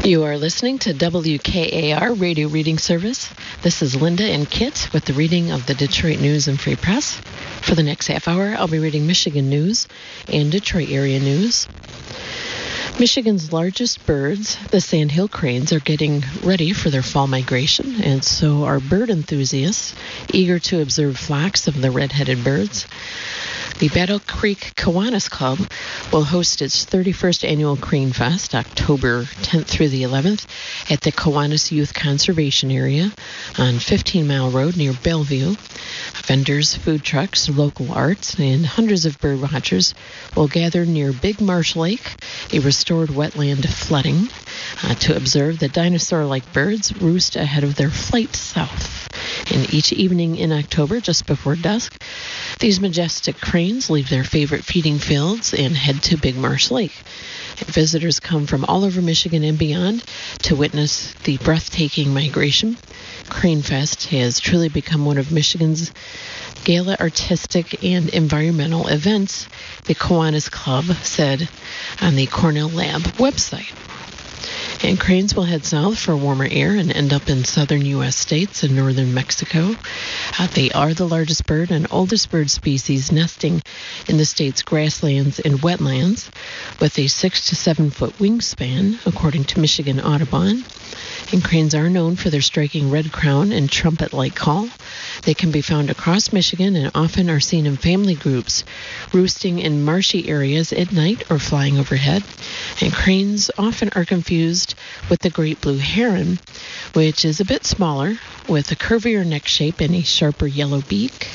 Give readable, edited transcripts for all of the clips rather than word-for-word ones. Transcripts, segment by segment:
You are listening to WKAR Radio Reading Service. This is Linda and Kit with the reading of the Detroit News and Free Press. For the next half hour, I'll be reading Michigan news and Detroit area news. Michigan's largest birds, the sandhill cranes, are getting ready for their fall migration, and so are bird enthusiasts eager to observe flocks of the red-headed birds. The Battle Creek Kiwanis Club will host its 31st annual Crane Fest, October 10th through the 11th, at the Kiwanis Youth Conservation Area on 15 Mile Road near Bellevue. Vendors, food trucks, local arts, and hundreds of bird watchers will gather near Big Marsh Lake, a restored wetland flooding, to observe the dinosaur-like birds roost ahead of their flight south. And each evening in October, just before dusk, these majestic cranes leave their favorite feeding fields and head to Big Marsh Lake. And visitors come from all over Michigan and beyond to witness the breathtaking migration. Crane Fest has truly become one of Michigan's gala artistic and environmental events, the Kiwanis Club said on the Cornell Lab website. And cranes will head south for warmer air and end up in southern U.S. states and northern Mexico. They are the largest bird and oldest bird species nesting in the state's grasslands and wetlands, with a 6 to 7 foot wingspan, according to Michigan Audubon. And cranes are known for their striking red crown and trumpet-like call. They can be found across Michigan and often are seen in family groups, roosting in marshy areas at night or flying overhead. And cranes often are confused with the great blue heron, which is a bit smaller, with a curvier neck shape and a sharper yellow beak.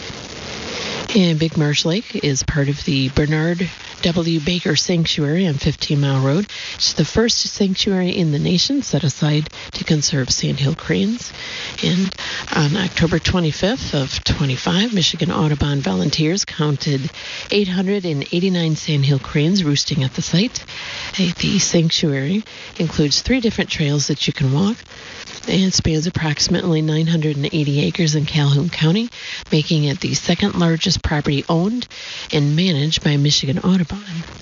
And Big Marsh Lake is part of the Bernard W. Baker Sanctuary on 15 Mile Road. It's the first sanctuary in the nation set aside to conserve sandhill cranes. And on October 25th of 25, Michigan Audubon volunteers counted 889 sandhill cranes roosting at the site. The sanctuary includes 3 different trails that you can walk, and spans approximately 980 acres in Calhoun County, making it the second largest property owned and managed by Michigan Audubon.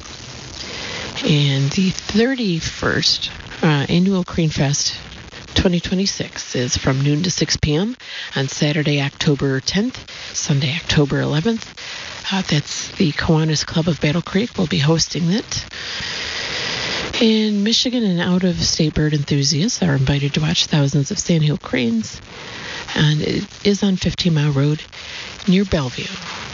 And the 31st annual Crane Fest 2026 is from noon to 6 p.m. on Saturday, October 10th, Sunday, October 11th. That's the Kiwanis Club of Battle Creek will be hosting it. And Michigan and out-of-state bird enthusiasts are invited to watch thousands of sandhill cranes, and it is on 15 Mile Road near Bellevue.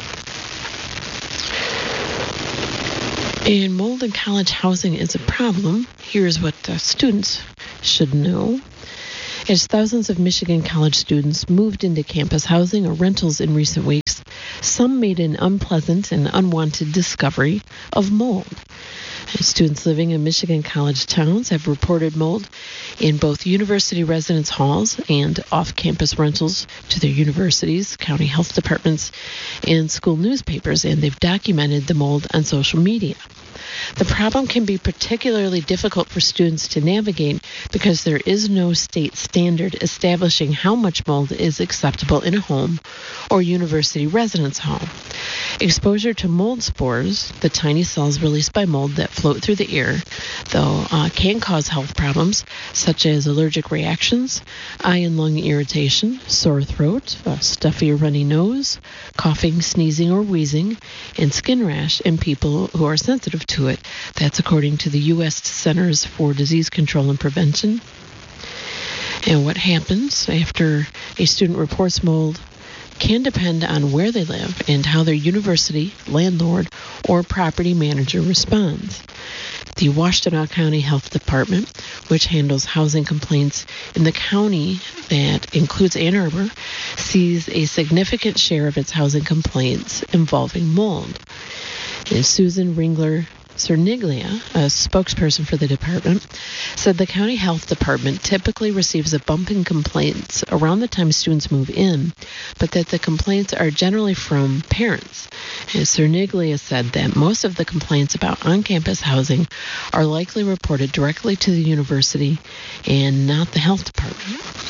And mold in college housing is a problem. Here's what students should know. As thousands of Michigan college students moved into campus housing or rentals in recent weeks, some made an unpleasant and unwanted discovery of mold. Students living in Michigan college towns have reported mold in both university residence halls and off-campus rentals to their universities, county health departments, and school newspapers, and they've documented the mold on social media. The problem can be particularly difficult for students to navigate because there is no state standard establishing how much mold is acceptable in a home or university residence hall. Exposure to mold spores, the tiny cells released by mold that float through the air, though, can cause health problems such as allergic reactions, eye and lung irritation, sore throat, a stuffy or runny nose, coughing, sneezing, or wheezing, and skin rash in people who are sensitive to it. That's according to the U.S. Centers for Disease Control and Prevention. And what happens after a student reports mold can depend on where they live and how their university, landlord, or property manager responds. The Washtenaw County Health Department, which handles housing complaints in the county that includes Ann Arbor, sees a significant share of its housing complaints involving mold. And Susan Ringler Cerniglia, a spokesperson for the department, said the county health department typically receives a bump in complaints around the time students move in, but that the complaints are generally from parents. And Cerniglia said that most of the complaints about on-campus housing are likely reported directly to the university and not the health department.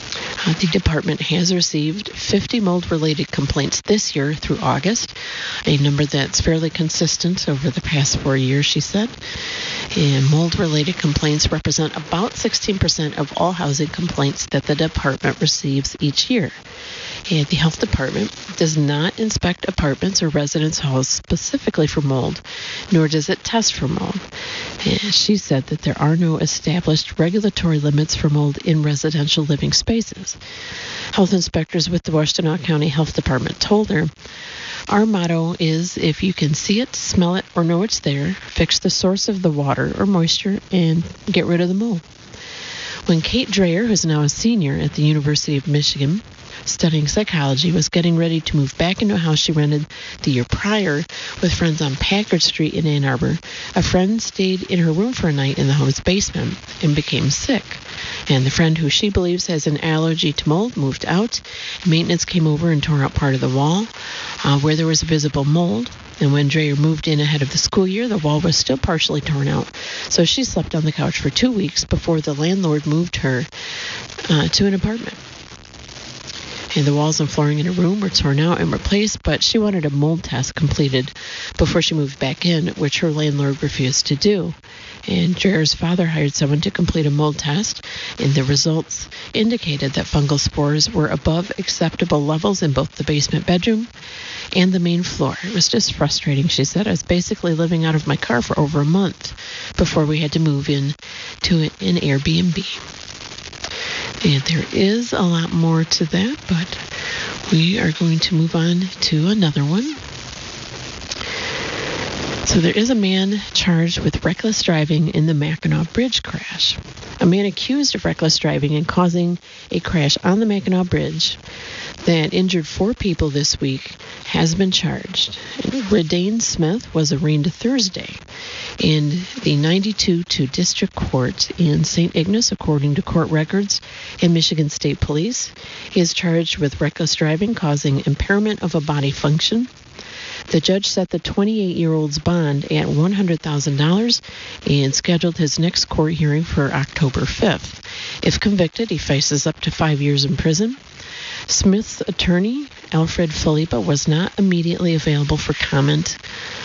The department has received 50 mold-related complaints this year through August, a number that's fairly consistent over the past 4 years, she said. And mold-related complaints represent about 16% of all housing complaints that the department receives each year. And the health department does not inspect apartments or residence halls specifically for mold, nor does it test for mold. And she said that there are no established regulatory limits for mold in residential living spaces. Health inspectors with the Washtenaw County Health Department told her, "Our motto is if you can see it, smell it, or know it's there, fix the source of the water or moisture and get rid of the mold." When Kate Dreyer, who's now a senior at the University of Michigan, studying psychology, was getting ready to move back into a house she rented the year prior with friends on Packard Street in Ann Arbor, a friend stayed in her room for a night in the home's basement and became sick. And the friend, who she believes has an allergy to mold, moved out. Maintenance came over and tore out part of the wall where there was visible mold. And when Dreyer moved in ahead of the school year, the wall was still partially torn out. So she slept on the couch for 2 weeks before the landlord moved her to an apartment. And the walls and flooring in her room were torn out and replaced, but she wanted a mold test completed before she moved back in, which her landlord refused to do. And Dreyer's father hired someone to complete a mold test, and the results indicated that fungal spores were above acceptable levels in both the basement bedroom and the main floor. It was just frustrating, she said. "I was basically living out of my car for over a month before we had to move in to an Airbnb." And there is a lot more to that, but we are going to move on to another one. So there is a man charged with reckless driving in the Mackinac Bridge crash. A man accused of reckless driving and causing a crash on the Mackinac Bridge that injured 4 people this week has been charged. Redane Smith was arraigned Thursday in the 92-2 District Court in St. Ignace, according to court records and Michigan State Police. He is charged with reckless driving causing impairment of a body function. The judge set the 28-year-old's bond at $100,000 and scheduled his next court hearing for October 5th. If convicted, he faces up to 5 years in prison. Smith's attorney, Alfred Philippa, was not immediately available for comment.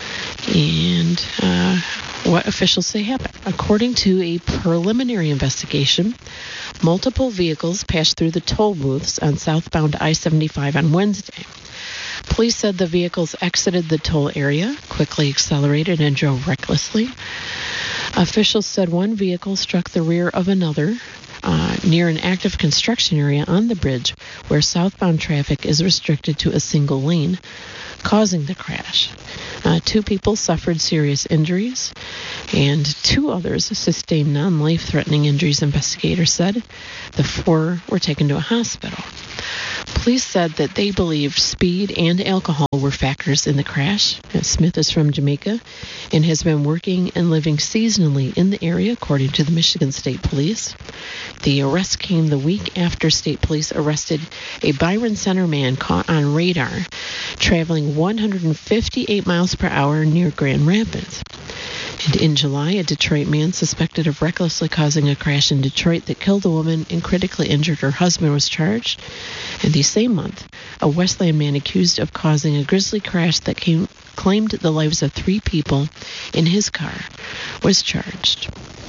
And what officials say happened. According to a preliminary investigation, multiple vehicles passed through the toll booths on southbound I-75 on Wednesday. Police said the vehicles exited the toll area, quickly accelerated, and drove recklessly. Officials said one vehicle struck the rear of another near an active construction area on the bridge where southbound traffic is restricted to a single lane, causing the crash. 2 people suffered serious injuries, and 2 others sustained non-life-threatening injuries, investigators said. The 4 were taken to a hospital. Police said that they believed speed and alcohol were factors in the crash. Smith is from Jamaica and has been working and living seasonally in the area, according to the Michigan State Police. The arrest came the week after state police arrested a Byron Center man caught on radar traveling 158 miles per hour near Grand Rapids. And in July, a Detroit man suspected of recklessly causing a crash in Detroit that killed a woman and critically injured her husband was charged. And the same month, a Westland man accused of causing a grisly crash that claimed the lives of 3 people in his car was charged.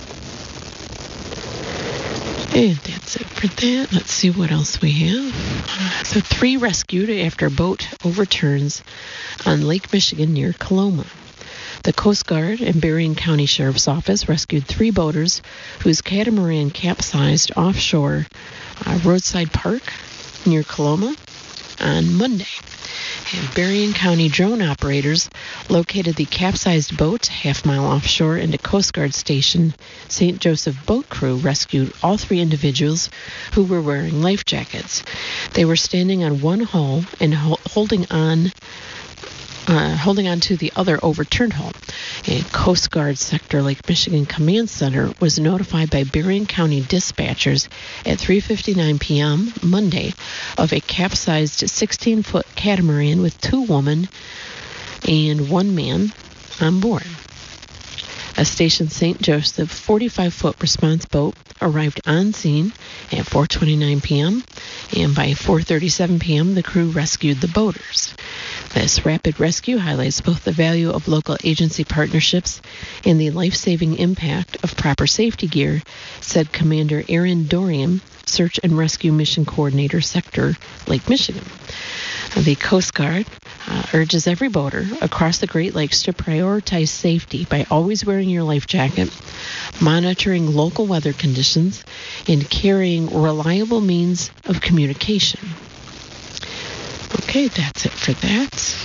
And that's it for that. Let's see what else we have. So 3 rescued after a boat overturns on Lake Michigan near Coloma. The Coast Guard and Berrien County Sheriff's Office rescued 3 boaters whose catamaran capsized offshore Roadside Park near Coloma on Monday. And Berrien County drone operators located the capsized boat half-mile offshore, and a Coast Guard station St. Joseph boat crew rescued all 3 individuals who were wearing life jackets. They were standing on one hull and holding on to the other overturned hull. A Coast Guard Sector Lake Michigan Command Center was notified by Berrien County dispatchers at 3:59 p.m. Monday of a capsized 16-foot catamaran with 2 women and 1 man on board. A Station St. Joseph 45-foot response boat arrived on scene at 4:29 p.m. and by 4:37 p.m., the crew rescued the boaters. This rapid rescue highlights both the value of local agency partnerships and the life-saving impact of proper safety gear, said Commander Aaron Dorian, Search and Rescue Mission Coordinator, Sector, Lake Michigan. The Coast Guard urges every boater across the Great Lakes to prioritize safety by always wearing your life jacket, monitoring local weather conditions, and carrying reliable means of communication. Okay, that's it for that.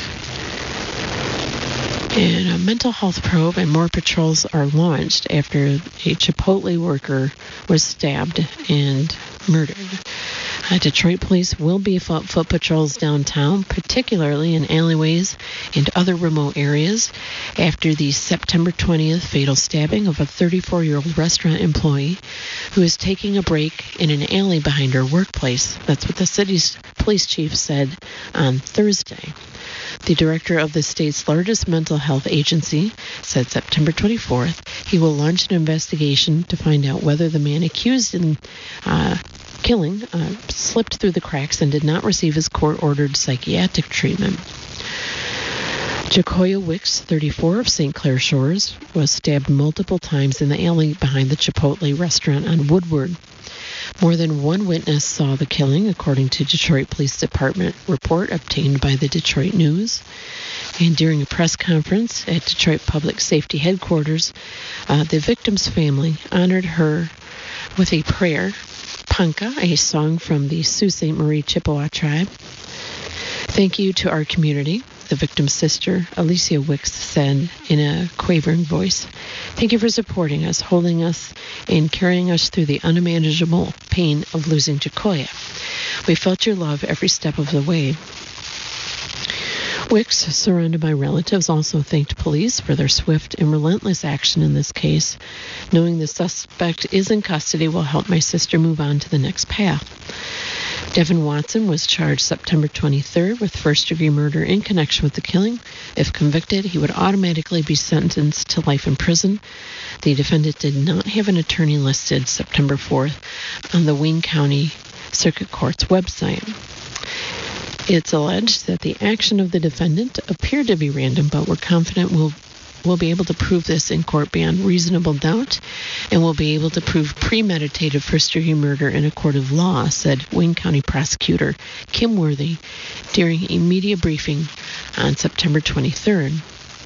And a mental health probe and more patrols are launched after a Chipotle worker was stabbed and murdered. Detroit police will beef up foot patrols downtown, particularly in alleyways and other remote areas, after the September 20th fatal stabbing of a 34-year-old restaurant employee who was taking a break in an alley behind her workplace. That's what the city's police chief said on Thursday. The director of the state's largest mental health agency said September 24th he will launch an investigation to find out whether the man accused in killing slipped through the cracks and did not receive his court-ordered psychiatric treatment. Jacoya Wicks, 34, of St. Clair Shores, was stabbed multiple times in the alley behind the Chipotle restaurant on Woodward. More than one witness saw the killing, according to Detroit Police Department report obtained by the Detroit News. And during a press conference at Detroit Public Safety Headquarters, the victim's family honored her with a prayer, Panka, a song from the Sault Ste. Marie Chippewa tribe. Thank you to our community, the victim's sister, Alicia Wicks, said in a quavering voice. Thank you for supporting us, holding us, and carrying us through the unimaginable pain of losing Jacoya. We felt your love every step of the way. Wicks, surrounded by relatives, also thanked police for their swift and relentless action in this case. Knowing the suspect is in custody will help my sister move on to the next path. Devin Watson was charged September 23rd with first-degree murder in connection with the killing. If convicted, he would automatically be sentenced to life in prison. The defendant did not have an attorney listed September 4th on the Wayne County Circuit Court's website. It's alleged that the action of the defendant appeared to be random, but we're confident we'll be able to prove this in court beyond reasonable doubt, and we'll be able to prove premeditated first-degree murder in a court of law, said Wayne County Prosecutor Kim Worthy during a media briefing on September 23rd.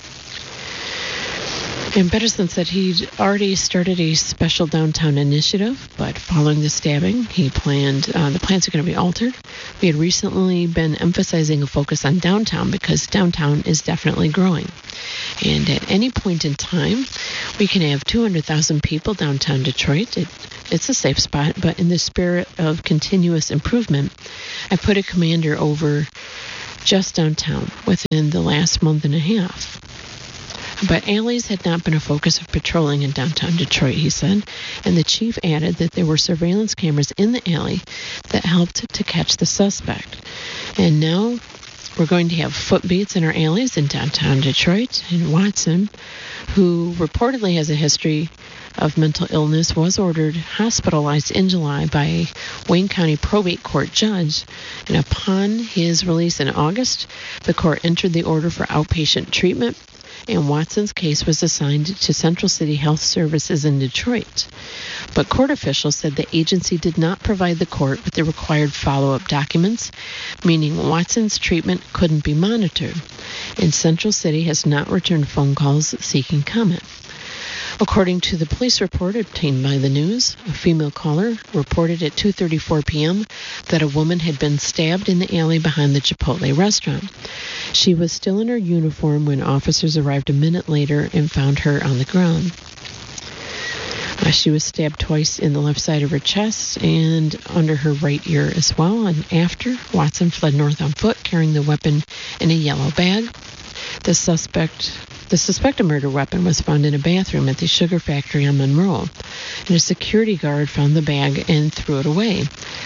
And Pedersen said he'd already started a special downtown initiative, but following the stabbing, the plans are going to be altered. We had recently been emphasizing a focus on downtown because downtown is definitely growing. And at any point in time, we can have 200,000 people downtown Detroit. It's a safe spot, but in the spirit of continuous improvement, I put a commander over just downtown within the last month and a half. But alleys had not been a focus of patrolling in downtown Detroit, he said, and the chief added that there were surveillance cameras in the alley that helped to catch the suspect. And now we're going to have footbeats in our alleys in downtown Detroit. And Watson, who reportedly has a history of mental illness, was ordered hospitalized in July by a Wayne County probate court judge. And upon his release in August, the court entered the order for outpatient treatment, and Watson's case was assigned to Central City Health Services in Detroit. But court officials said the agency did not provide the court with the required follow-up documents, meaning Watson's treatment couldn't be monitored, and Central City has not returned phone calls seeking comment. According to the police report obtained by the news, a female caller reported at 2:34 p.m. that a woman had been stabbed in the alley behind the Chipotle restaurant. She was still in her uniform when officers arrived a minute later and found her on the ground. She was stabbed twice in the left side of her chest and under her right ear as well. And after, Watson fled north on foot, carrying the weapon in a yellow bag. The suspected murder weapon was found in a bathroom at the sugar factory on Monroe, and a security guard found the bag and threw it away.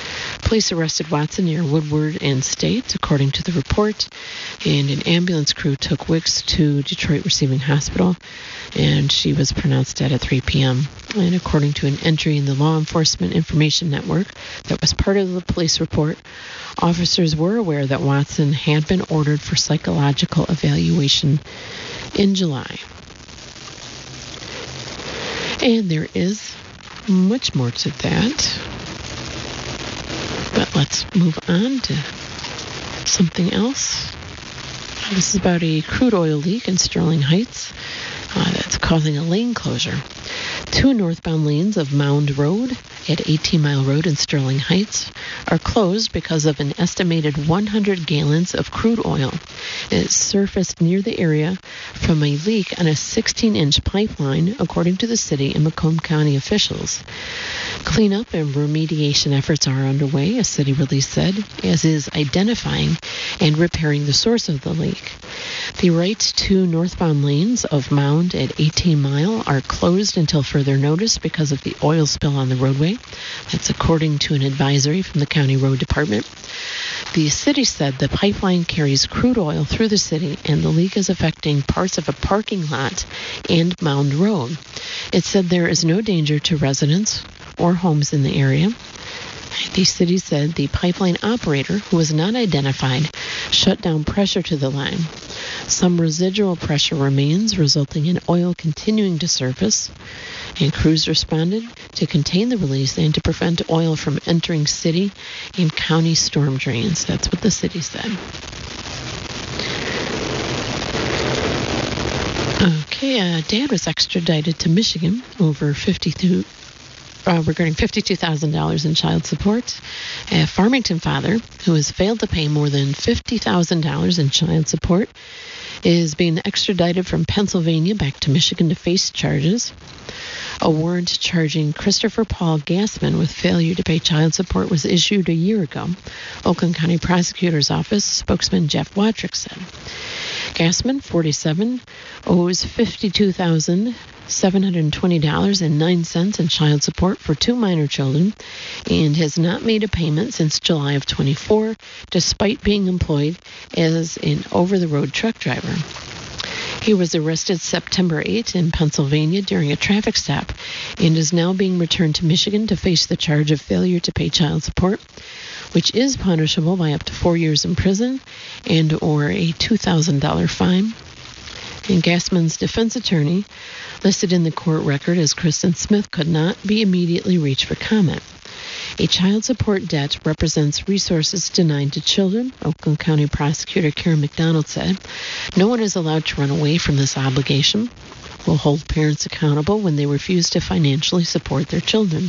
Police arrested Watson near Woodward and State, according to the report, and an ambulance crew took Wicks to Detroit Receiving Hospital, and she was pronounced dead at 3 p.m. And according to an entry in the Law Enforcement Information Network that was part of the police report, officers were aware that Watson had been ordered for psychological evaluation in July. And there is much more to that. But let's move on to something else. This is about a crude oil leak in Sterling Heights that's causing a lane closure. 2 northbound lanes of Mound Road at 18 Mile Road in Sterling Heights are closed because of an estimated 100 gallons of crude oil. It surfaced near the area from a leak on a 16-inch pipeline, according to the city and Macomb County officials. Cleanup and remediation efforts are underway, a city release said, as is identifying and repairing the source of the leak. The right 2 northbound lanes of Mound at 18 Mile are closed until further notice because of the oil spill on the roadway. That's according to an advisory from the County Road Department. The city said the pipeline carries crude oil through the city and the leak is affecting parts of a parking lot and Mound Road. It said there is no danger to residents or homes in the area. The city said the pipeline operator, who was not identified, shut down pressure to the line. Some residual pressure remains, resulting in oil continuing to surface, and crews responded to contain the release and to prevent oil from entering city and county storm drains. That's what the city said. Okay, Dad was extradited to Michigan over regarding $52,000 in child support. A Farmington father who has failed to pay more than $50,000 in child support is being extradited from Pennsylvania back to Michigan to face charges. A warrant charging Christopher Paul Gassman with failure to pay child support was issued a year ago, Oakland County Prosecutor's Office spokesman Jeff Watrick said. Gassman, 47, owes $52,720.09 in child support for 2 minor children and has not made a payment since July of 24, despite being employed as an over-the-road truck driver. He was arrested September 8 in Pennsylvania during a traffic stop and is now being returned to Michigan to face the charge of failure to pay child support, which is punishable by up to 4 years in prison and or a $2,000 fine. And Gassman's defense attorney, listed in the court record as Kristen Smith, could not be immediately reached for comment. A child support debt represents resources denied to children, Oakland County Prosecutor Karen McDonald said. No one is allowed to run away from this obligation. We'll hold parents accountable when they refuse to financially support their children.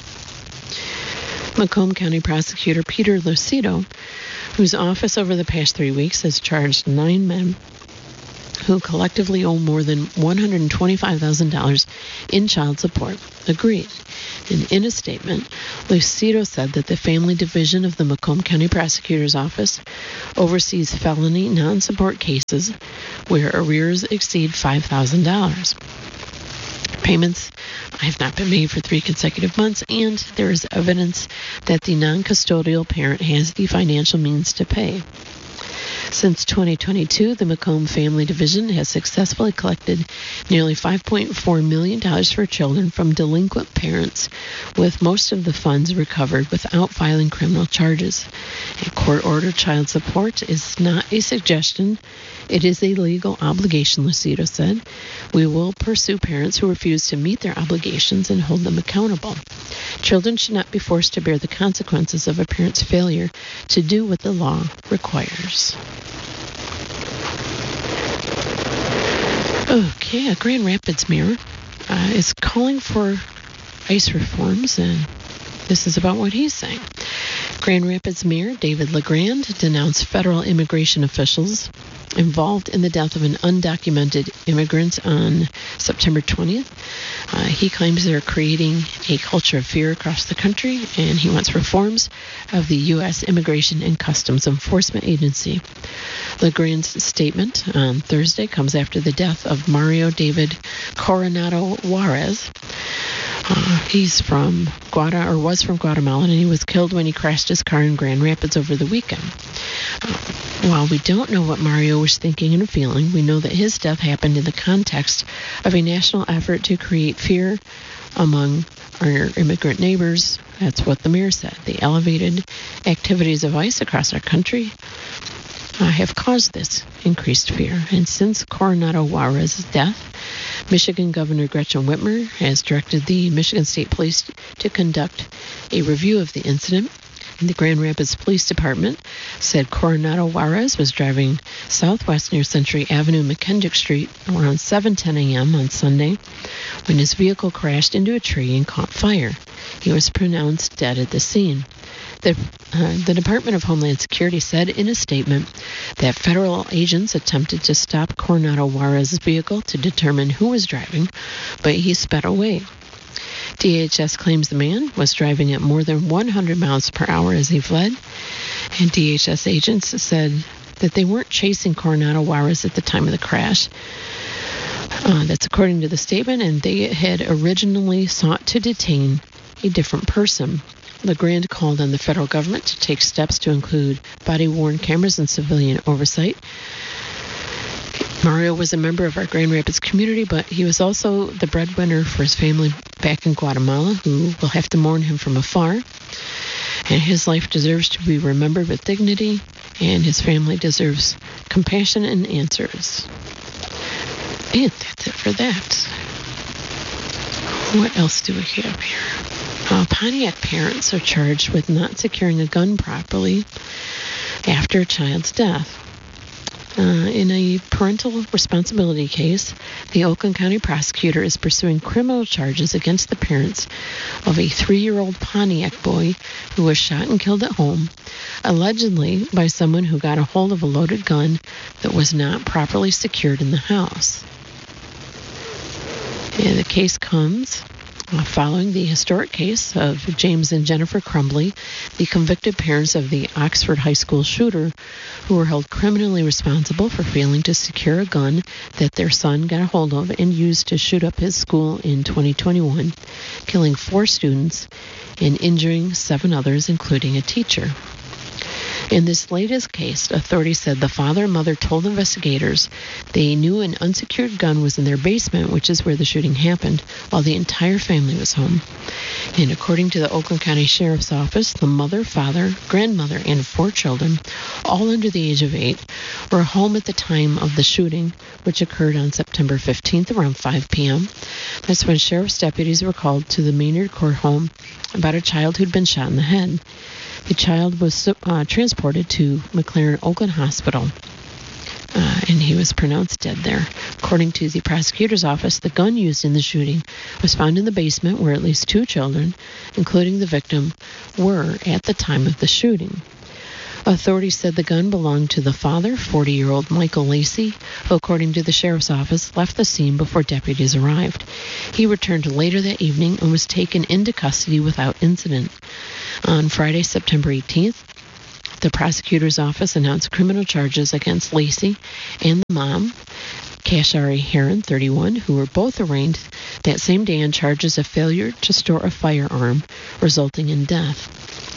Macomb County Prosecutor Peter Lucido, whose office over the past 3 weeks has charged 9 men who collectively owe more than $125,000 in child support, agreed. And in a statement, Lucido said that the Family Division of the Macomb County Prosecutor's Office oversees felony non-support cases where arrears exceed $5,000. Payments have not been made for 3 consecutive months, and there is evidence that the non-custodial parent has the financial means to pay. Since 2022, the Macomb Family Division has successfully collected nearly $5.4 million for children from delinquent parents, with most of the funds recovered without filing criminal charges. A court-ordered child support is not a suggestion. It is a legal obligation, Lucido said. We will pursue parents who refuse to meet their obligations and hold them accountable. Children should not be forced to bear the consequences of a parent's failure to do what the law requires. Okay, Grand Rapids Mayor is calling for ICE reforms, and this is about what he's saying. Grand Rapids Mayor David LeGrand denounced federal immigration officials involved in the death of an undocumented immigrant on September 20th. He claims they're creating a culture of fear across the country, and he wants reforms of the U.S. Immigration and Customs Enforcement Agency. LeGrand's statement on Thursday comes after the death of Mario David Coronado Juarez, He's from was from Guatemala, and he was killed when he crashed his car in Grand Rapids over the weekend. While we don't know what Mario was thinking and feeling, we know that his death happened in the context of a national effort to create fear among our immigrant neighbors. That's what the mayor said. The elevated activities of ICE across our country have caused this increased fear. And since Coronado Juarez's death, Michigan Governor Gretchen Whitmer has directed the Michigan State Police to conduct a review of the incident. The Grand Rapids Police Department said Coronado Juarez was driving southwest near Century Avenue, McKendrick Street around 7:10 a.m. on Sunday when his vehicle crashed into a tree and caught fire. He was pronounced dead at the scene. The Department of Homeland Security said in a statement that federal agents attempted to stop Coronado Juarez's vehicle to determine who was driving, but he sped away. DHS claims the man was driving at more than 100 miles per hour as he fled, and DHS agents said that they weren't chasing Coronado Juarez at the time of the crash. That's according to the statement, and they had originally sought to detain a different person. LeGrand called on the federal government to take steps to include body-worn cameras and civilian oversight. Mario was a member of our Grand Rapids community, but he was also the breadwinner for his family back in Guatemala, who will have to mourn him from afar. And his life deserves to be remembered with dignity, and his family deserves compassion and answers. And that's it for that. What else do we have here? Pontiac parents are charged with not securing a gun properly after a child's death. In a parental responsibility case, the Oakland County prosecutor is pursuing criminal charges against the parents of a 3-year-old Pontiac boy who was shot and killed at home, allegedly by someone who got a hold of a loaded gun that was not properly secured in the house. And the case comes following the historic case of James and Jennifer Crumbly, the convicted parents of the Oxford High School shooter, who were held criminally responsible for failing to secure a gun that their son got a hold of and used to shoot up his school in 2021, killing 4 students and injuring 7 others, including a teacher. In this latest case, authorities said the father and mother told investigators they knew an unsecured gun was in their basement, which is where the shooting happened, while the entire family was home. And according to the Oakland County Sheriff's Office, the mother, father, grandmother, and 4 children, all under the age of 8, were home at the time of the shooting, which occurred on September 15th around 5 p.m. That's when sheriff's deputies were called to the Maynard Court home about a child who'd been shot in the head. The child was transported to McLaren Oakland Hospital, and he was pronounced dead there. According to the prosecutor's office, the gun used in the shooting was found in the basement where at least 2 children, including the victim, were at the time of the shooting. Authorities said the gun belonged to the father, 40-year-old Michael Lacey, who, according to the sheriff's office, left the scene before deputies arrived. He returned later that evening and was taken into custody without incident. On Friday, September 18th, the prosecutor's office announced criminal charges against Lacey and the mom, Kashari Heron, 31, who were both arraigned that same day on charges of failure to store a firearm, resulting in death.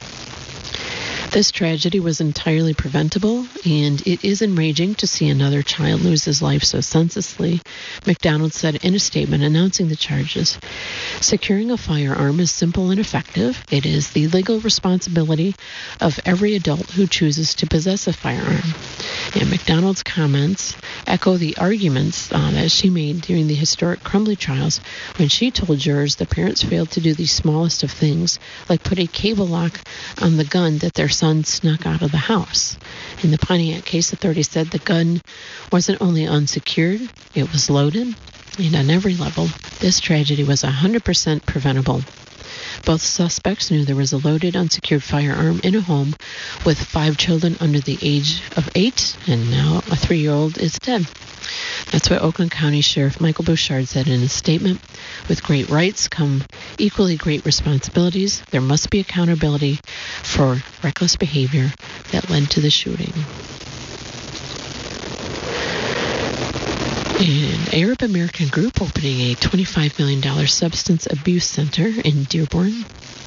This tragedy was entirely preventable, and it is enraging to see another child lose his life so senselessly, McDonald said in a statement announcing the charges. Securing a firearm is simple and effective. It is the legal responsibility of every adult who chooses to possess a firearm. And McDonald's comments echo the arguments that she made during the historic Crumbly trials when she told jurors the parents failed to do the smallest of things, like put a cable lock on the gun that their son snuck out of the house. In the Pontiac case, authorities said the gun wasn't only unsecured, it was loaded, and on every level, this tragedy was 100% preventable. Both suspects knew there was a loaded, unsecured firearm in a home with 5 children under the age of 8, and now a 3-year-old is dead. That's what Oakland County Sheriff Michael Bouchard said in his statement. With great rights come equally great responsibilities. There must be accountability for reckless behavior that led to the shooting. An Arab American group opening a $25 million substance abuse center in Dearborn.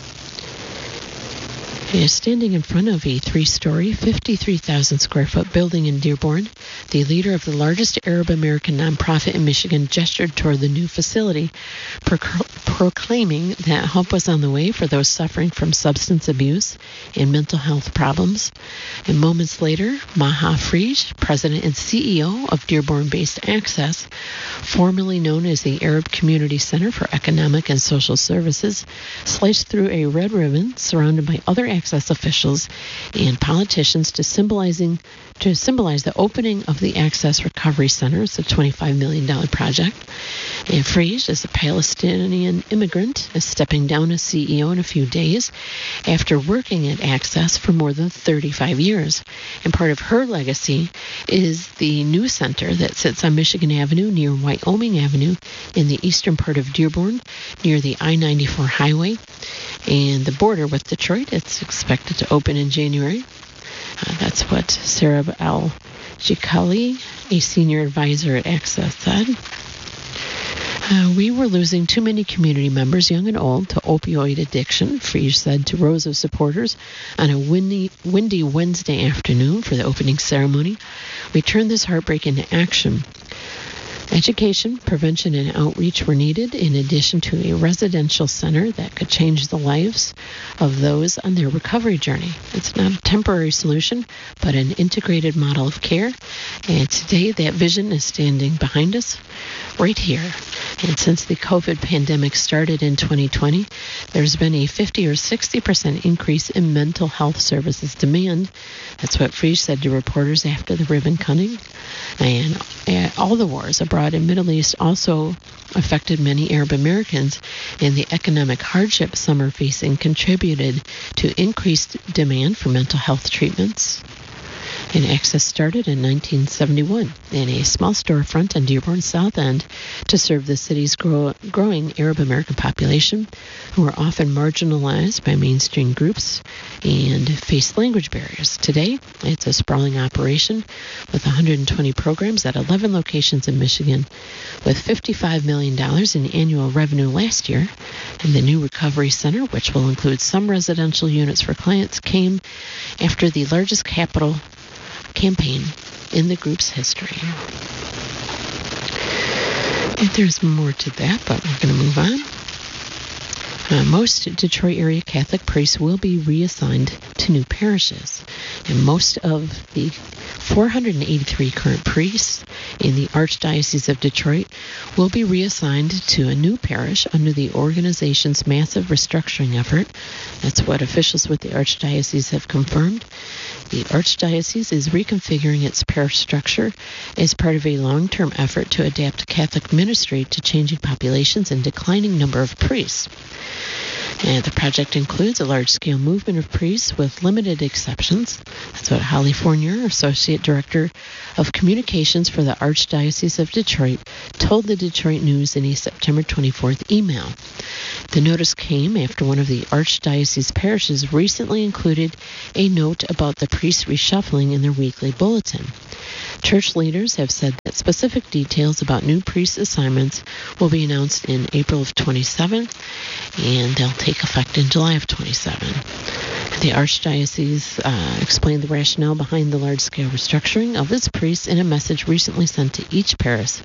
Is standing in front of a 3-story, 53,000 square foot building in Dearborn. The leader of the largest Arab American nonprofit in Michigan gestured toward the new facility, proclaiming that help was on the way for those suffering from substance abuse and mental health problems. And moments later, Maha Frij, president and CEO of Dearborn-based Access, formerly known as the Arab Community Center for Economic and Social Services, sliced through a red ribbon surrounded by other Access officials and politicians to symbolize the opening of the Access Recovery Center. It's a $25 million project. And Frij is a Palestinian immigrant, is stepping down as CEO in a few days after working at Access for more than 35 years. And part of her legacy is the new center that sits on Michigan Avenue near Wyoming Avenue in the eastern part of Dearborn, near the I-94 highway and the border with Detroit. It's expected to open in January. That's what Sarah Al-Jikali, a senior advisor at Access, said. We were losing too many community members, young and old, to opioid addiction, Frij said to rows of supporters on a windy Wednesday afternoon for the opening ceremony. We turned this heartbreak into action. Education, prevention, and outreach were needed in addition to a residential center that could change the lives of those on their recovery journey. It's not a temporary solution, but an integrated model of care. And today that vision is standing behind us right here. And since the COVID pandemic started in 2020, there's been a 50 or 60% increase in mental health services demand. That's what Frij said to reporters after the ribbon cutting. And all the wars abroad in Middle East also affected many Arab Americans, and the economic hardship some are facing contributed to increased demand for mental health treatments. And Access started in 1971 in a small storefront on Dearborn's South End to serve the city's growing Arab American population, who are often marginalized by mainstream groups and face language barriers. Today, it's a sprawling operation with 120 programs at 11 locations in Michigan, with $55 million in annual revenue last year. And the new recovery center, which will include some residential units for clients, came after the largest capital campaign in the group's history. And there's more to that, but we're going to move on. Most Detroit area Catholic priests will be reassigned to new parishes, and most of the 483 current priests in the Archdiocese of Detroit will be reassigned to a new parish under the organization's massive restructuring effort. That's what officials with the Archdiocese have confirmed. The Archdiocese is reconfiguring its parish structure as part of a long-term effort to adapt Catholic ministry to changing populations and declining number of priests. And the project includes a large-scale movement of priests with limited exceptions. That's what Holly Fournier, Associate Director of Communications for the Archdiocese of Detroit, told the Detroit News in a September 24th email. The notice came after one of the Archdiocese parishes recently included a note about the priests reshuffling in their weekly bulletin. Church leaders have said that specific details about new priest assignments will be announced in April of 27, and they'll take effect in July of 27. The Archdiocese explained the rationale behind the large-scale restructuring of its priests in a message recently sent to each parish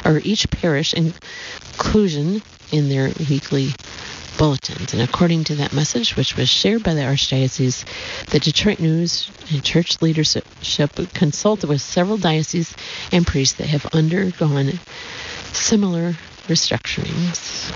inclusion in their weekly bulletins. And according to that message, which was shared by the Archdiocese, the Detroit News and church leadership consulted with several dioceses and priests that have undergone similar restructurings.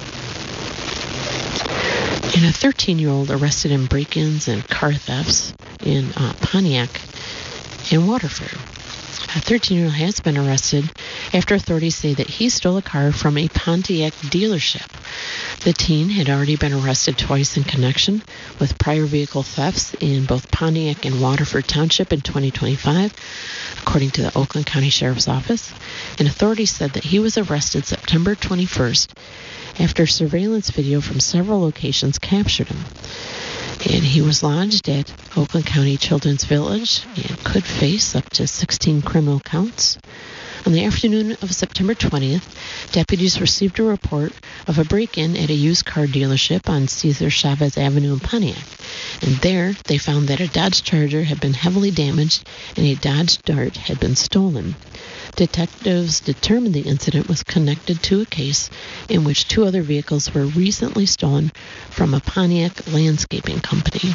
And a 13-year-old arrested in break-ins and car thefts in Pontiac and Waterford. A 13-year-old has been arrested after authorities say that he stole a car from a Pontiac dealership. The teen had already been arrested twice in connection with prior vehicle thefts in both Pontiac and Waterford Township in 2025, according to the Oakland County Sheriff's Office. And authorities said that he was arrested September 21st after surveillance video from several locations captured him. And he was lodged at Oakland County Children's Village and could face up to 16 criminal counts. On the afternoon of September 20th, deputies received a report of a break-in at a used car dealership on Cesar Chavez Avenue in Pontiac. And there, they found that a Dodge Charger had been heavily damaged and a Dodge Dart had been stolen. Detectives determined the incident was connected to a case in which 2 other vehicles were recently stolen from a Pontiac landscaping company.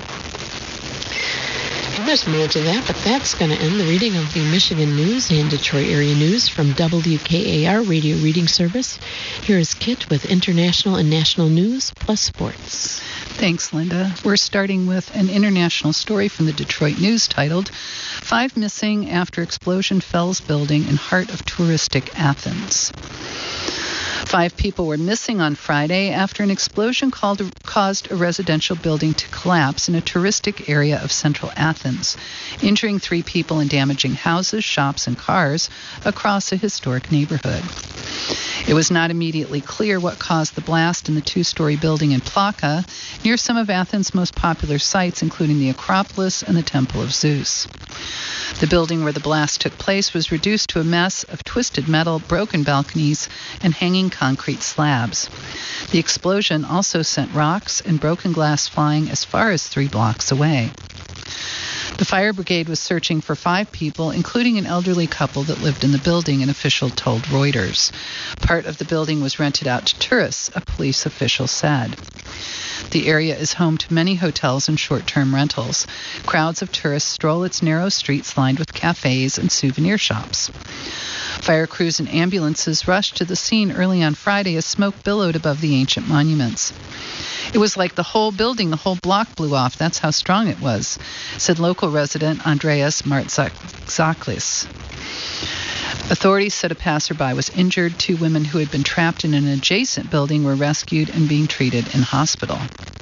And there's more to that, but that's going to end the reading of the Michigan News and Detroit area news from WKAR Radio Reading Service. Here is Kit with international and national news plus sports. Thanks, Linda. We're starting with an international story from the Detroit News titled, 5 Missing After Explosion Fells Building in Heart of Touristic Athens. 5 people were missing on Friday after an explosion caused a residential building to collapse in a touristic area of central Athens, injuring 3 people and damaging houses, shops, and cars across a historic neighborhood. It was not immediately clear what caused the blast in the 2-story building in Plaka, near some of Athens' most popular sites, including the Acropolis and the Temple of Zeus. The building where the blast took place was reduced to a mess of twisted metal, broken balconies, and hanging concrete slabs. The explosion also sent rocks and broken glass flying as far as 3 blocks away. The fire brigade was searching for 5 people, including an elderly couple that lived in the building, an official told Reuters. Part of the building was rented out to tourists, a police official said. The area is home to many hotels and short-term rentals. Crowds of tourists stroll its narrow streets lined with cafes and souvenir shops. Fire crews and ambulances rushed to the scene early on Friday as smoke billowed above the ancient monuments. It was like the whole building, the whole block blew off. That's how strong it was, said local resident Andreas Martzaklis. Authorities said a passerby was injured. 2 women who had been trapped in an adjacent building were rescued and being treated in hospital.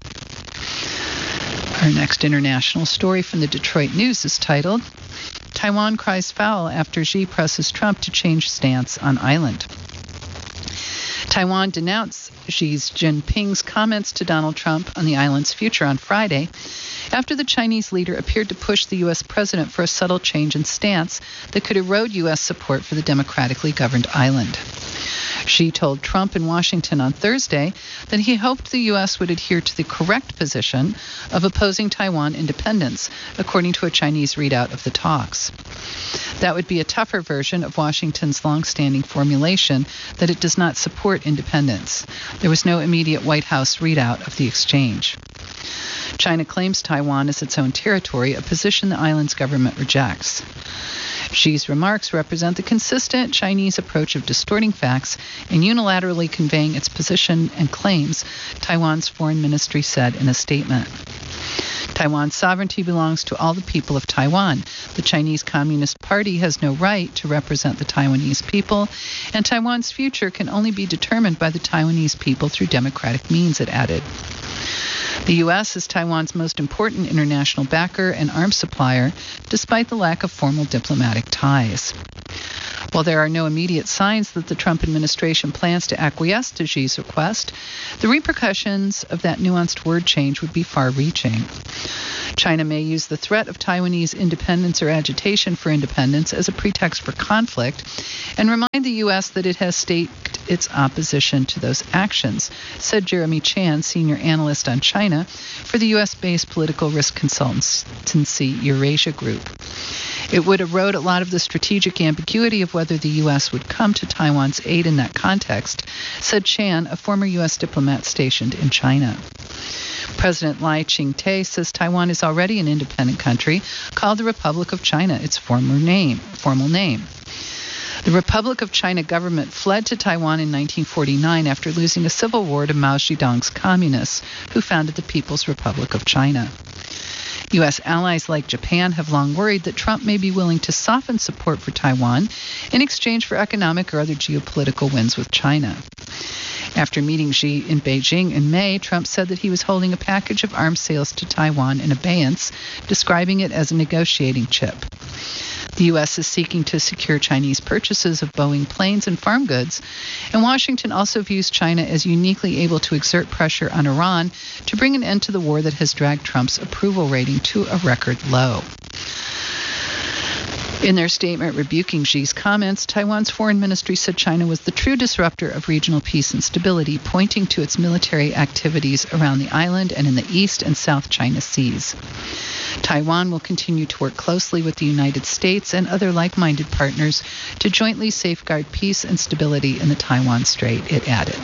Our next international story from the Detroit News is titled, Taiwan Cries Foul After Xi Presses Trump to Change Stance on Island. Taiwan denounced Xi Jinping's comments to Donald Trump on the island's future on Friday, after the Chinese leader appeared to push the U.S. president for a subtle change in stance that could erode U.S. support for the democratically governed island. Xi told Trump in Washington on Thursday that he hoped the U.S. would adhere to the correct position of opposing Taiwan independence, according to a Chinese readout of the talks. That would be a tougher version of Washington's long-standing formulation that it does not support independence. There was no immediate White House readout of the exchange. China claims Taiwan as its own territory, a position the island's government rejects. Xi's remarks represent the consistent Chinese approach of distorting facts and unilaterally conveying its position and claims, Taiwan's foreign ministry said in a statement. Taiwan's sovereignty belongs to all the people of Taiwan. The Chinese Communist Party has no right to represent the Taiwanese people, and Taiwan's future can only be determined by the Taiwanese people through democratic means, it added. The U.S. is Taiwan's most important international backer and arms supplier, despite the lack of formal diplomatic ties. While there are no immediate signs that the Trump administration plans to acquiesce to Xi's request, the repercussions of that nuanced word change would be far-reaching. China may use the threat of Taiwanese independence or agitation for independence as a pretext for conflict and remind the U.S. that it has staked its opposition to those actions, said Jeremy Chan, senior analyst on China for the U.S.-based political risk consultancy Eurasia Group. It would erode a lot of the strategic ambiguity of whether the U.S. would come to Taiwan's aid in that context, said Chan, a former U.S. diplomat stationed in China. President Lai Ching-te says Taiwan is already an independent country called the Republic of China, its formal name. The Republic of China government fled to Taiwan in 1949 after losing a civil war to Mao Zedong's communists, who founded the People's Republic of China. U.S. allies like Japan have long worried that Trump may be willing to soften support for Taiwan in exchange for economic or other geopolitical wins with China. After meeting Xi in Beijing in May, Trump said that he was holding a package of arms sales to Taiwan in abeyance, describing it as a negotiating chip. The U.S. is seeking to secure Chinese purchases of Boeing planes and farm goods, and Washington also views China as uniquely able to exert pressure on Iran to bring an end to the war that has dragged Trump's approval rating to a record low. In their statement rebuking Xi's comments, Taiwan's foreign ministry said China was the true disruptor of regional peace and stability, pointing to its military activities around the island and in the East and South China Seas. Taiwan will continue to work closely with the United States and other like-minded partners to jointly safeguard peace and stability in the Taiwan Strait, it added.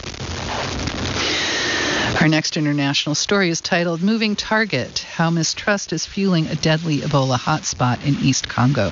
Our next international story is titled Moving Target, How Mistrust is Fueling a Deadly Ebola Hotspot in East Congo.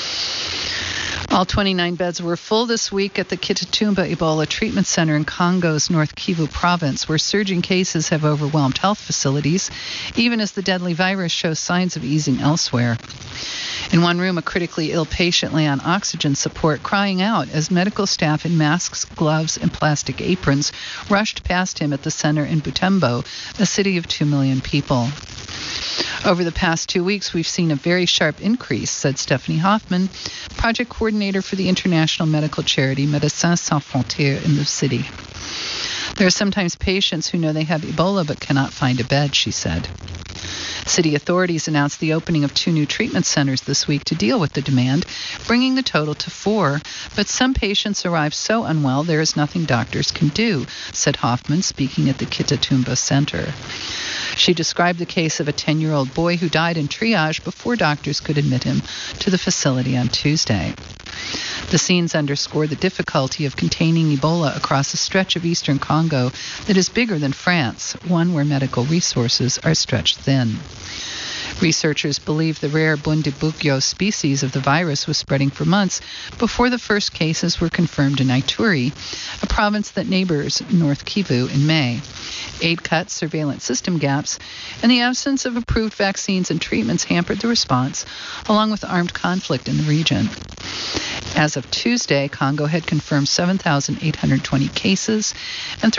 All 29 beds were full this week at the Kitatumba Ebola Treatment Center in Congo's North Kivu province, where surging cases have overwhelmed health facilities, even as the deadly virus shows signs of easing elsewhere. In one room, a critically ill patient lay on oxygen support, crying out as medical staff in masks, gloves, and plastic aprons rushed past him at the center in Butembo, a city of 2 million people. Over the past 2 weeks, we've seen a very sharp increase, said Stephanie Hoffman, project coordinator for the international medical charity Médecins Sans Frontières in the city. There are sometimes patients who know they have Ebola but cannot find a bed, she said. City authorities announced the opening of 2 new treatment centers this week to deal with the demand, bringing the total to 4. But some patients arrive so unwell there is nothing doctors can do, said Hoffman, speaking at the Kitatumba Center. She described the case of a 10-year-old boy who died in triage before doctors could admit him to the facility on Tuesday. The scenes underscore the difficulty of containing Ebola across a stretch of eastern Congo that is bigger than France, one where medical resources are stretched thin. Researchers believe the rare Bundibugyo species of the virus was spreading for months before the first cases were confirmed in Ituri, a province that neighbors North Kivu in May. Aid cuts, surveillance system gaps, and the absence of approved vaccines and treatments hampered the response, along with armed conflict in the region. As of Tuesday, Congo had confirmed 7,820 cases and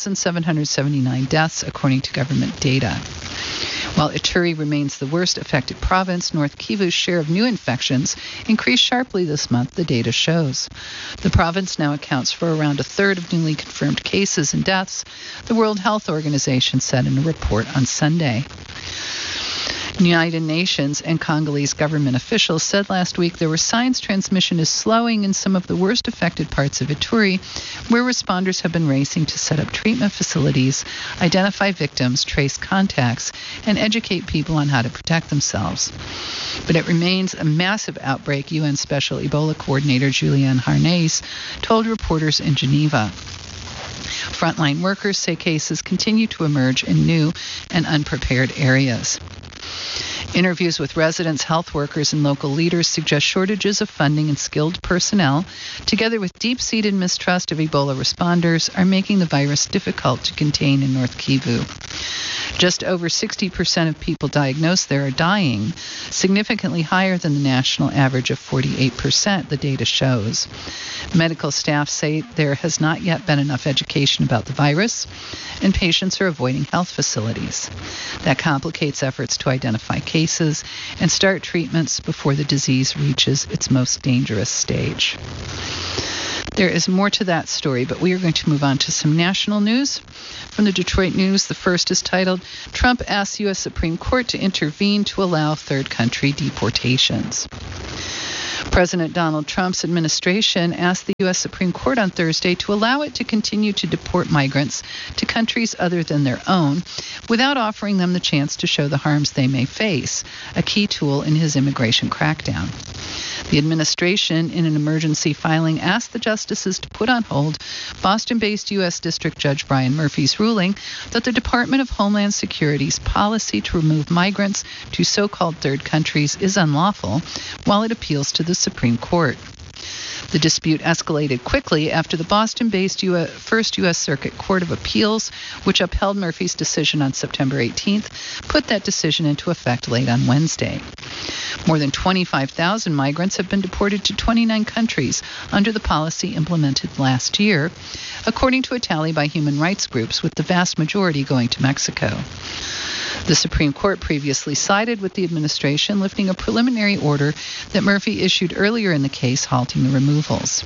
3,779 deaths, according to government data. While Ituri remains the worst affected province, North Kivu's share of new infections increased sharply this month, the data shows. The province now accounts for around a third of newly confirmed cases and deaths, the World Health Organization said in a report on Sunday. United Nations and Congolese government officials said last week there were signs transmission is slowing in some of the worst affected parts of Ituri, where responders have been racing to set up treatment facilities, identify victims, trace contacts, and educate people on how to protect themselves. But it remains a massive outbreak, UN Special Ebola Coordinator Julianne Harnais told reporters in Geneva. Frontline workers say cases continue to emerge in new and unprepared areas. Interviews with residents, health workers, and local leaders suggest shortages of funding and skilled personnel, together with deep-seated mistrust of Ebola responders, are making the virus difficult to contain in North Kivu. Just over 60% of people diagnosed there are dying, significantly higher than the national average of 48%, the data shows. Medical staff say there has not yet been enough education about the virus, and patients are avoiding health facilities. That complicates efforts to identify cases and start treatments before the disease reaches its most dangerous stage. There is more to that story, but we are going to move on to some national news. From the Detroit News, the first is titled, Trump asks U.S. Supreme Court to intervene to allow third country deportations. President Donald Trump's administration asked the U.S. Supreme Court on Thursday to allow it to continue to deport migrants to countries other than their own without offering them the chance to show the harms they may face, a key tool in his immigration crackdown. The administration, in an emergency filing, asked the justices to put on hold Boston-based U.S. District Judge Brian Murphy's ruling that the Department of Homeland Security's policy to remove migrants to so-called third countries is unlawful, while it appeals to the Supreme Court. The dispute escalated quickly after the Boston-based First U.S. Circuit Court of Appeals, which upheld Murphy's decision on September 18th, put that decision into effect late on Wednesday. More than 25,000 migrants have been deported to 29 countries under the policy implemented last year, according to a tally by human rights groups, with the vast majority going to Mexico. The Supreme Court previously sided with the administration, lifting a preliminary order that Murphy issued earlier in the case, halting the removals.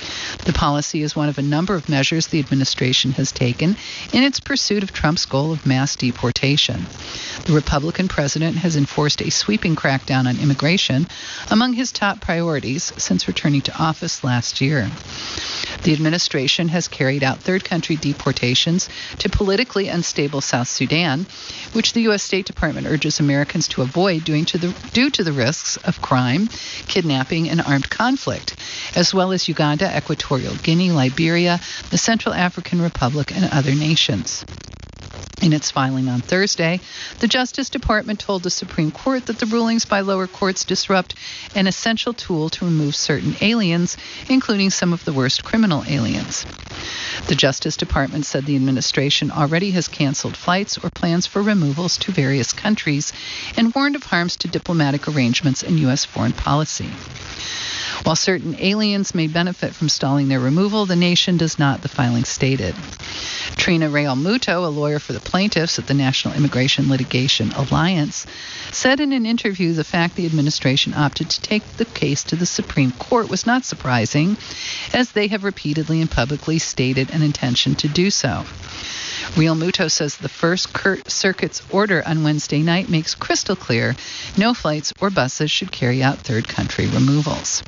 The policy is one of a number of measures the administration has taken in its pursuit of Trump's goal of mass deportation. The Republican president has enforced a sweeping crackdown on immigration among his top priorities since returning to office last year. The administration has carried out third-country deportations to politically unstable South Sudan, which the U.S. State Department urges Americans to avoid due to the risks of crime, kidnapping, and armed conflict, as well as Uganda, Equatorial Guinea, Liberia, the Central African Republic, and other nations. In its filing on Thursday, the Justice Department told the Supreme Court that the rulings by lower courts disrupt an essential tool to remove certain aliens, including some of the worst criminal aliens. The Justice Department said the administration already has canceled flights or plans for removals to various countries and warned of harms to diplomatic arrangements and U.S. foreign policy. While certain aliens may benefit from stalling their removal, the nation does not, the filing stated. Trina Real Muto, a lawyer for the plaintiffs at the National Immigration Litigation Alliance, said in an interview the fact the administration opted to take the case to the Supreme Court was not surprising, as they have repeatedly and publicly stated an intention to do so. Real Muto says the First Circuit's order on Wednesday night makes crystal clear no flights or buses should carry out third-country removals.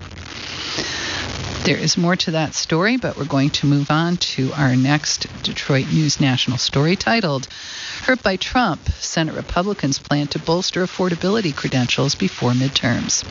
There is more to that story, but we're going to move on to our next Detroit News National story titled, Hurt by Trump, Senate Republicans plan to bolster affordability credentials before midterms.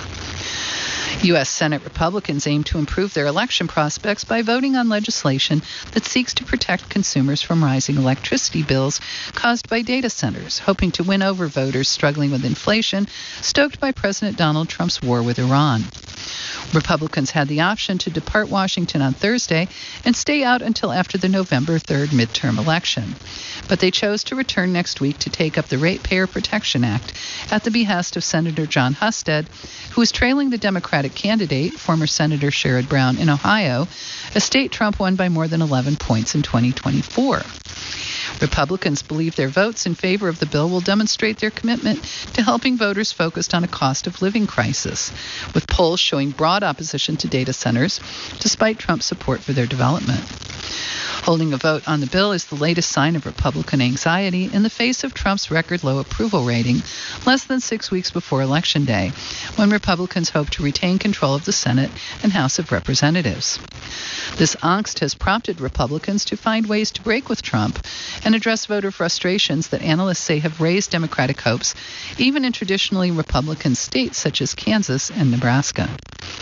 U.S. Senate Republicans aim to improve their election prospects by voting on legislation that seeks to protect consumers from rising electricity bills caused by data centers, hoping to win over voters struggling with inflation stoked by President Donald Trump's war with Iran. Republicans had the option to depart Washington on Thursday and stay out until after the November 3rd midterm election. But they chose to return next week to take up the Ratepayer Protection Act at the behest of Senator Jon Husted, who is trailing the Democratic candidate, former Senator Sherrod Brown, in Ohio, a state Trump won by more than 11 points in 2024. Republicans believe their votes in favor of the bill will demonstrate their commitment to helping voters focused on a cost of living crisis, with polls showing broad opposition to data centers, despite Trump's support for their development. Holding a vote on the bill is the latest sign of Republican anxiety in the face of Trump's record-low approval rating less than 6 weeks before Election Day, when Republicans hope to retain control of the Senate and House of Representatives. This angst has prompted Republicans to find ways to break with Trump and address voter frustrations that analysts say have raised Democratic hopes, even in traditionally Republican states such as Kansas and Nebraska.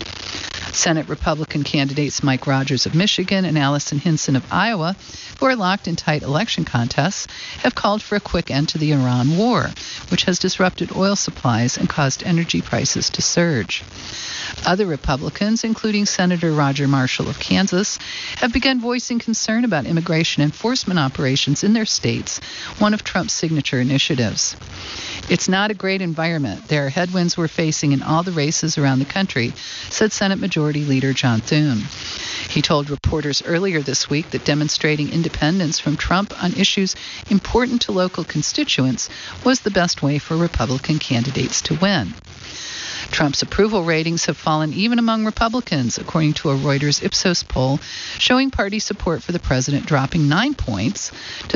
Senate Republican candidates Mike Rogers of Michigan and Allison Hinson of Iowa, who are locked in tight election contests, have called for a quick end to the Iran war, which has disrupted oil supplies and caused energy prices to surge. Other Republicans, including Senator Roger Marshall of Kansas, have begun voicing concern about immigration enforcement operations in their states, one of Trump's signature initiatives. It's not a great environment. There are headwinds we're facing in all the races around the country, said Senate Majority Leader John Thune. He told reporters earlier this week that demonstrating independence from Trump on issues important to local constituents was the best way for Republican candidates to win. Trump's approval ratings have fallen even among Republicans, according to a Reuters Ipsos poll showing party support for the president dropping 9 points to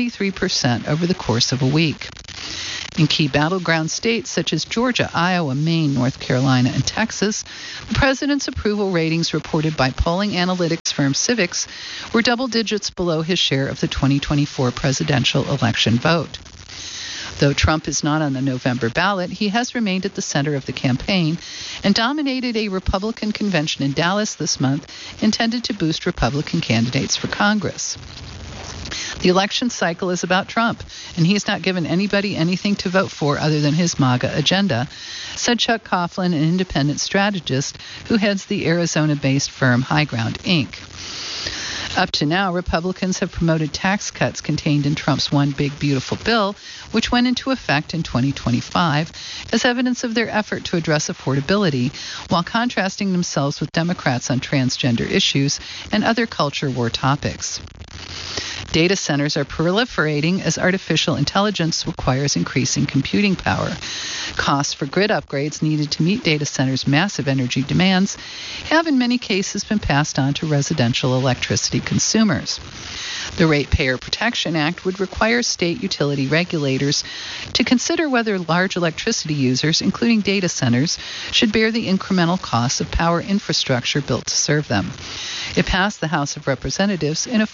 73% over the course of a week. In key battleground states such as Georgia, Iowa, Maine, North Carolina, and Texas, the president's approval ratings reported by polling analytics firm Civiqs were double digits below his share of the 2024 presidential election vote. Though Trump is not on the November ballot, he has remained at the center of the campaign and dominated a Republican convention in Dallas this month intended to boost Republican candidates for Congress. The election cycle is about Trump, and he's not given anybody anything to vote for other than his MAGA agenda, said Chuck Coughlin, an independent strategist who heads the Arizona-based firm High Ground, Inc. Up to now, Republicans have promoted tax cuts contained in Trump's One Big Beautiful Bill, which went into effect in 2025, as evidence of their effort to address affordability, while contrasting themselves with Democrats on transgender issues and other culture war topics. Data centers are proliferating as artificial intelligence requires increasing computing power. Costs for grid upgrades needed to meet data centers' massive energy demands have in many cases been passed on to residential electricity consumers. The Ratepayer Protection Act would require state utility regulators to consider whether large electricity users, including data centers, should bear the incremental costs of power infrastructure built to serve them. It passed the House of Representatives in a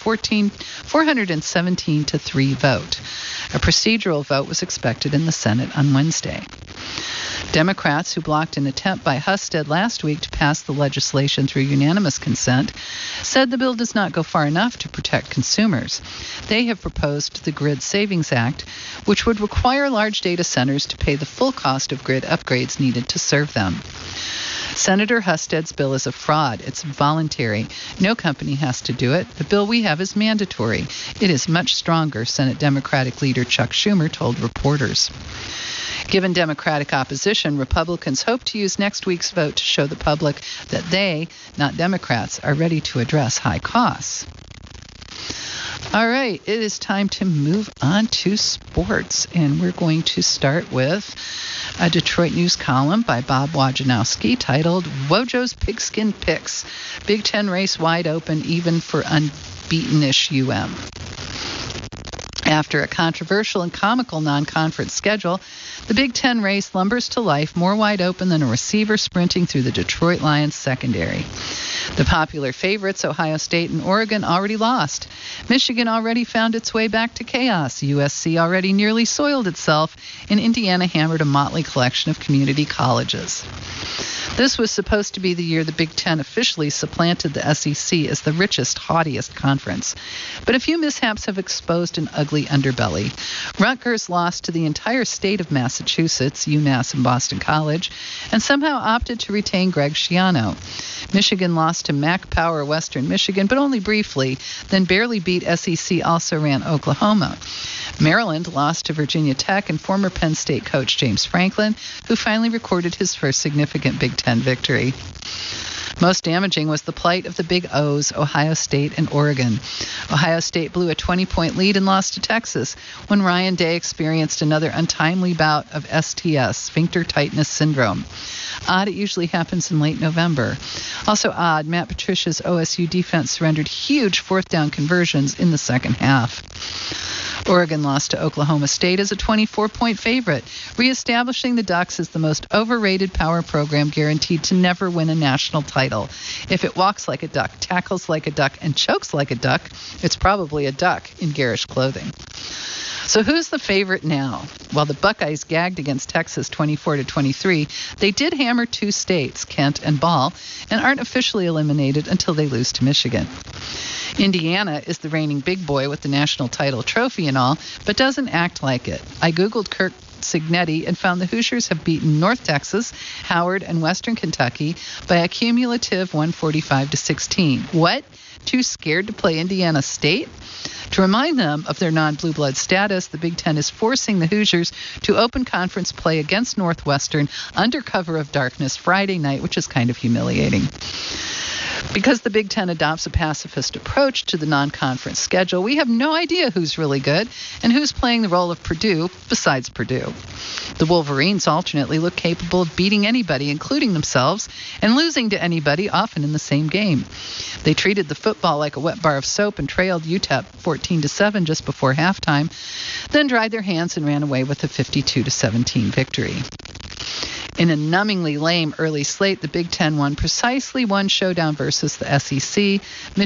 417-3 vote. A procedural vote was expected in the Senate on Wednesday. Democrats, who blocked an attempt by Husted last week to pass the legislation through unanimous consent, said the bill does not go far enough to protect consumers. They have proposed the Grid Savings Act, which would require large data centers to pay the full cost of grid upgrades needed to serve them. Senator Husted's bill is a fraud. It's voluntary. No company has to do it. The bill we have is mandatory. It is much stronger, Senate Democratic leader Chuck Schumer told reporters. Given Democratic opposition, Republicans hope to use next week's vote to show the public that they, not Democrats, are ready to address high costs. All right, it is time to move on to sports, and we're going to start with a Detroit News column by Bob Wajanowski titled Wojo's Pigskin Picks, Big Ten Race Wide Open Even for Unbeatenish UM. After a controversial and comical non-conference schedule, the Big Ten race lumbers to life more wide open than a receiver sprinting through the Detroit Lions secondary. The popular favorites, Ohio State and Oregon, already lost. Michigan already found its way back to chaos. USC already nearly soiled itself, and Indiana hammered a motley collection of community colleges. This was supposed to be the year the Big Ten officially supplanted the SEC as the richest, haughtiest conference. But a few mishaps have exposed an ugly underbelly. Rutgers lost to the entire state of Massachusetts, UMass and Boston College, and somehow opted to retain Greg Schiano. Michigan lost to Mac Power Western Michigan, but only briefly, then barely beat SEC also-ran Oklahoma. Maryland lost to Virginia Tech and former Penn State coach James Franklin, who finally recorded his first significant Big Ten victory. Most damaging was the plight of the Big O's, Ohio State and Oregon. Ohio State blew a 20-point lead and lost to Texas when Ryan Day experienced another untimely bout of STS, sphincter tightness syndrome. Odd, it usually happens in late November. Also odd, Matt Patricia's OSU defense surrendered huge fourth down conversions in the second half. Oregon lost to Oklahoma State as a 24-point favorite, reestablishing the Ducks as the most overrated power program guaranteed to never win a national title. If it walks like a duck, tackles like a duck, and chokes like a duck, it's probably a duck in garish clothing. So who's the favorite now? While the Buckeyes gagged against Texas 24-23, they did hammer two states, Kent and Ball, and aren't officially eliminated until they lose to Michigan. Indiana is the reigning big boy with the national title trophy and all, but doesn't act like it. I Googled Kirk Cignetti and found the Hoosiers have beaten North Texas, Howard, and Western Kentucky by a cumulative 145-16. What? Too scared to play Indiana State? To remind them of their non-blue blood status, the Big Ten is forcing the Hoosiers to open conference play against Northwestern under cover of darkness Friday night, which is kind of humiliating. Because the Big Ten adopts a pacifist approach to the non-conference schedule, we have no idea who's really good and who's playing the role of Purdue besides Purdue. The Wolverines alternately look capable of beating anybody, including themselves, and losing to anybody, often in the same game. They treated the football like a wet bar of soap and trailed UTEP 14-7 just before halftime, then dried their hands and ran away with a 52-17 victory. In a numbingly lame early slate, the Big Ten won precisely one showdown versus the SEC.